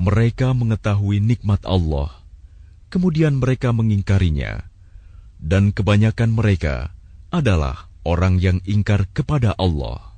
Mereka mengetahui nikmat Allah, kemudian mereka mengingkarinya, dan kebanyakan mereka adalah orang yang ingkar kepada Allah.